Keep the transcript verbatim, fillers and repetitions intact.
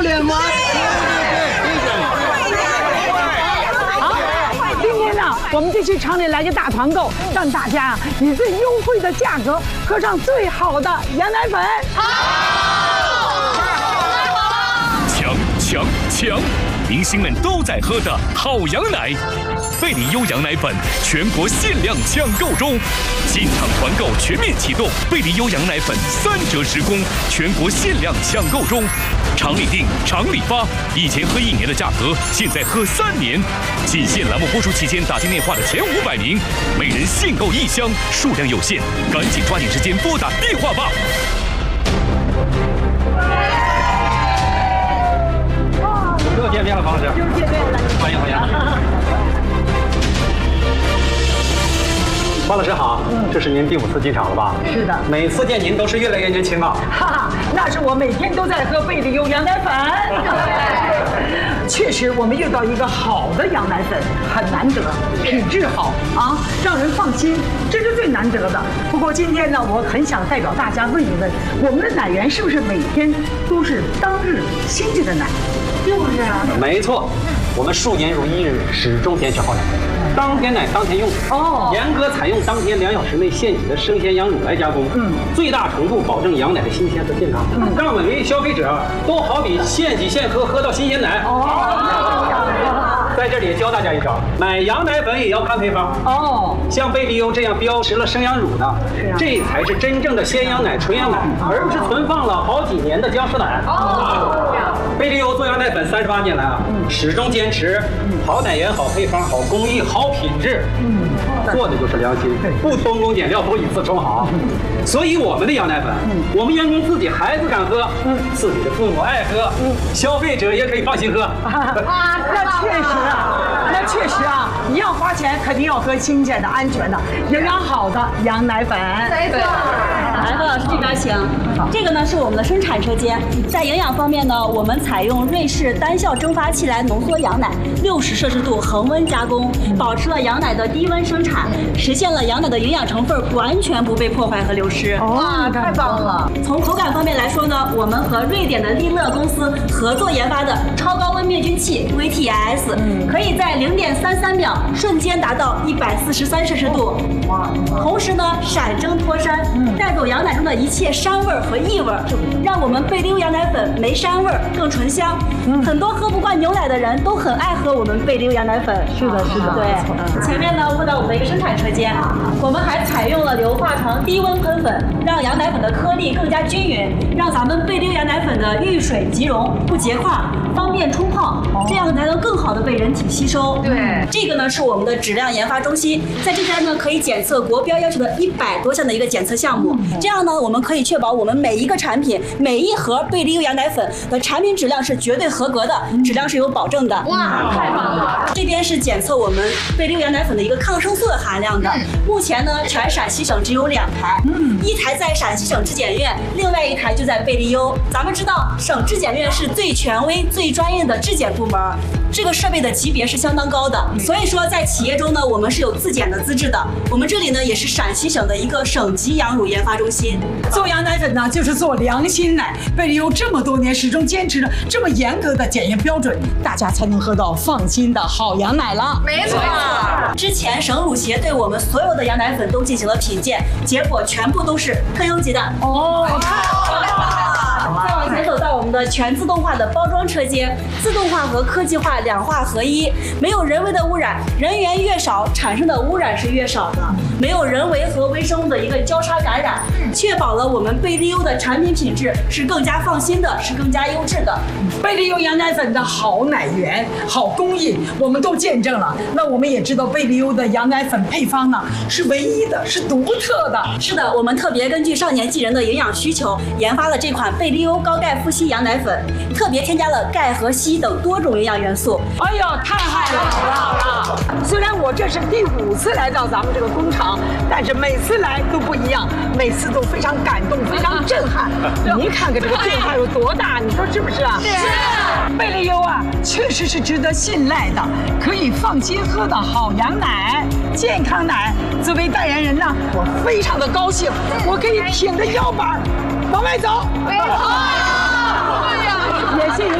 脸吗？ 好，今天呢，我们就去厂里来个大团购，让大家以最优惠的价格喝上最好的羊奶粉。 强强强！明星们都在喝的好羊奶，贝利优羊奶粉全国限量抢购中，进场团购全面启动，贝利优羊奶粉三折十供，全国限量抢购中，厂里订，厂里发，以前喝一年的价格，现在喝三年。仅限栏目播出期间打进电话的前五百名，每人限购一箱，数量有限，赶紧抓紧时间拨打电话吧。 又见面了，方老师。 又见面了， 欢迎欢迎。方老师好，嗯，这是您第五次进场了吧？ 是的， 每次见您都是越来越年轻了。 哈哈，那是我每天都在喝贝利优羊奶粉。确实，我们遇到一个好的羊奶粉很难得，品质好啊，让人放心，这是最难得的。不过今天呢，我很想代表大家问一问，我们的奶源是不是每天都是当日新鲜的奶？就是啊， 没错，我们数年如一日，始终坚持好奶，当天奶当天用。哦，严格采用当天两小时内现挤的生鲜羊乳来加工，嗯，最大程度保证羊奶的新鲜和健康，嗯，让每位消费者都好比现挤现喝，喝到新鲜奶。哦，在这里也教大家一招，买羊奶粉也要看配方。哦，像贝利优这样标识了生羊乳的，啊、这才是真正的鲜羊奶、纯羊奶，而不是存放了好几年的僵尸奶。哦，贝利优做羊奶粉三十八年来啊，嗯、始终坚持好奶源、好配方、好工艺、好品质，嗯，做的就是良心，不偷工减料，不以次充好。所以我们的羊奶粉，嗯、我们员工自己孩子敢喝，嗯，自己的父母爱喝，嗯，消费者也可以放心喝。 啊，那确实啊，那确实啊，你要花钱，肯定要喝新鲜的、安全的、营养好的羊奶粉。 没错。来，何老师这边请。这个呢是我们的生产车间，在营养方面呢，我们采用瑞士单效蒸发器来浓缩羊奶，六十摄氏度恒温加工，保持了羊奶的低温生产，实现了羊奶的营养成分完全不被破坏和流失。 哇，太棒了！ 从口感方面来说呢，我们和瑞典的利乐公司合作研发的超高温灭菌器 V T I S，、嗯、可以在零点三三秒瞬间达到一百四十三摄氏度，哇！同时呢，闪蒸脱膻，嗯、带走羊奶中的一切膻味和异味，让我们贝利优羊奶粉没膻味更醇香。嗯、很多喝不惯牛奶的人都很爱喝我们贝利优羊奶粉。 是的，是的， 对。嗯、前面呢，问到我们的一个生产车间，我们还采用了硫化床低温喷粉，让羊奶粉的颗粒更加均匀，让咱们贝利优羊奶粉的遇水即溶，不结块，方便冲泡，这样才能更好的被人体吸收。 对， 这个呢是我们的质量研发中心，在这边呢可以检测国标要求的一百多项的一个检测项目，这样呢我们可以确保我们每一个产品、每一盒贝利优羊奶粉的产品质量是绝对合格的，质量是有保证的。 哇，太棒了！ 这边是检测我们贝利优羊奶粉的一个抗生素的含量的，目前呢全陕西省只有两台，嗯，一台在陕西省质检院，另外一台就在贝利优。咱们知道省质检院是最权威、最专业的质检部门，这个设备的级别是相当高的，所以说在企业中呢，我们是有自检的资质的。我们这里呢也是陕西省的一个省级羊乳研发中心。 做羊奶粉呢，就是做良心奶。贝利优这么多年始终坚持着这么严格的检验标准，大家才能喝到放心的好羊奶了。 没错。之前省乳协对我们所有的羊奶粉都进行了品鉴，结果全部都是特优级的。 哦，太好了！ 再往前走到我们的全自动化的包装车间，自动化和科技化两化合一，没有人为的污染，人员越少，产生的污染是越少的，没有人为和微生物的一个交叉感染，确保了我们贝利优的产品品质是更加放心的，是更加优质的。 贝利优羊奶粉的好奶源、好工艺，我们都见证了。那我们也知道贝利优的羊奶粉配方呢是唯一的，是独特的。 是的，我们特别根据少年纪人的营养需求，研发了这款贝利优高钙富硒羊奶粉，特别添加了钙和硒等多种营养元素。 哎呀，太好了，好了好了！虽然我这是第五次来到咱们这个工厂，但是每次来都不一样，每次都非常感动，非常震撼。您看看这个变化有多大，你说是不是啊？是。贝利优啊，确实是值得信赖的，可以放心喝的好羊奶、健康奶。作为代言人呢，我非常的高兴，我可以挺着腰板往外走。好。